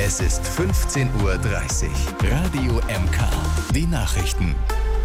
Es ist 15:30 Uhr. Radio MK. Die Nachrichten.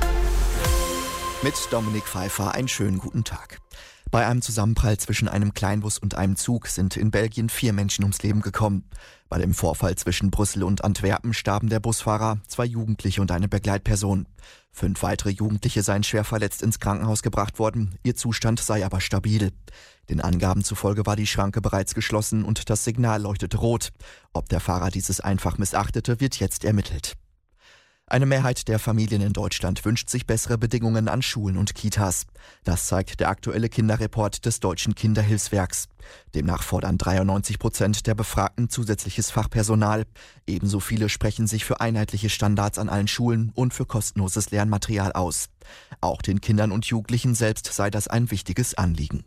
Mit Dominik Pfeiffer einen schönen guten Tag. Bei einem Zusammenprall zwischen einem Kleinbus und einem Zug sind in Belgien 4 Menschen ums Leben gekommen. Bei dem Vorfall zwischen Brüssel und Antwerpen starben der Busfahrer, 2 Jugendliche und eine Begleitperson. 5 weitere Jugendliche seien schwer verletzt ins Krankenhaus gebracht worden, ihr Zustand sei aber stabil. Den Angaben zufolge war die Schranke bereits geschlossen und das Signal leuchtete rot. Ob der Fahrer dieses einfach missachtete, wird jetzt ermittelt. Eine Mehrheit der Familien in Deutschland wünscht sich bessere Bedingungen an Schulen und Kitas. Das zeigt der aktuelle Kinderreport des Deutschen Kinderhilfswerks. Demnach fordern 93% der Befragten zusätzliches Fachpersonal. Ebenso viele sprechen sich für einheitliche Standards an allen Schulen und für kostenloses Lernmaterial aus. Auch den Kindern und Jugendlichen selbst sei das ein wichtiges Anliegen.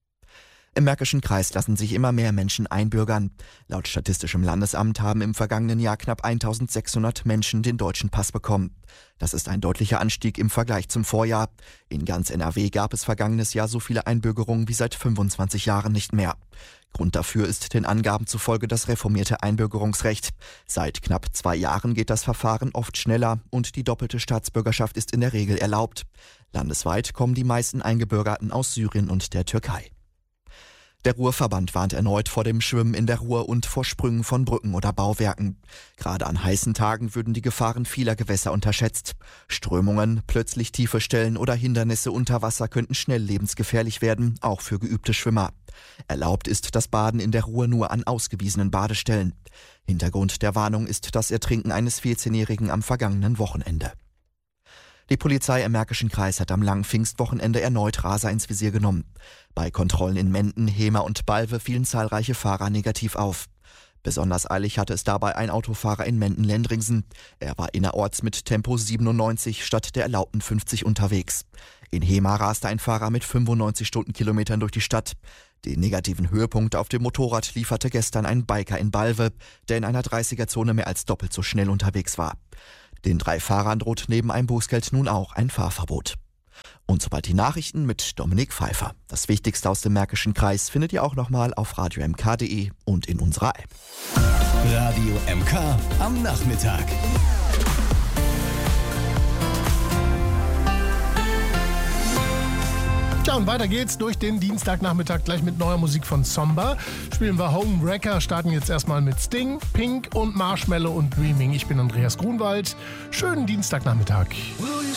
Im Märkischen Kreis lassen sich immer mehr Menschen einbürgern. Laut Statistischem Landesamt haben im vergangenen Jahr knapp 1600 Menschen den deutschen Pass bekommen. Das ist ein deutlicher Anstieg im Vergleich zum Vorjahr. In ganz NRW gab es vergangenes Jahr so viele Einbürgerungen wie seit 25 Jahren nicht mehr. Grund dafür ist den Angaben zufolge das reformierte Einbürgerungsrecht. Seit knapp 2 Jahren geht das Verfahren oft schneller und die doppelte Staatsbürgerschaft ist in der Regel erlaubt. Landesweit kommen die meisten Eingebürgerten aus Syrien und der Türkei. Der Ruhrverband warnt erneut vor dem Schwimmen in der Ruhr und vor Sprüngen von Brücken oder Bauwerken. Gerade an heißen Tagen würden die Gefahren vieler Gewässer unterschätzt. Strömungen, plötzlich tiefe Stellen oder Hindernisse unter Wasser könnten schnell lebensgefährlich werden, auch für geübte Schwimmer. Erlaubt ist das Baden in der Ruhr nur an ausgewiesenen Badestellen. Hintergrund der Warnung ist das Ertrinken eines 14-Jährigen am vergangenen Wochenende. Die Polizei im Märkischen Kreis hat am langen Pfingstwochenende erneut Raser ins Visier genommen. Bei Kontrollen in Menden, Hemer und Balve fielen zahlreiche Fahrer negativ auf. Besonders eilig hatte es dabei ein Autofahrer in Menden-Lendringsen. Er war innerorts mit Tempo 97 statt der erlaubten 50 unterwegs. In Hemer raste ein Fahrer mit 95 Stundenkilometern durch die Stadt. Den negativen Höhepunkt auf dem Motorrad lieferte gestern ein Biker in Balve, der in einer 30er-Zone mehr als doppelt so schnell unterwegs war. Den 3 Fahrern droht neben einem Bußgeld nun auch ein Fahrverbot. Und soweit die Nachrichten mit Dominik Pfeiffer. Das Wichtigste aus dem Märkischen Kreis findet ihr auch nochmal auf radiomk.de und in unserer App. Radio MK am Nachmittag. Ja, und weiter geht's durch den Dienstagnachmittag gleich mit neuer Musik von Zomba. Spielen wir Homewrecker, starten jetzt erstmal mit Sting, Pink und Marshmallow und Dreaming. Ich bin Andreas Grunwald. Schönen Dienstagnachmittag.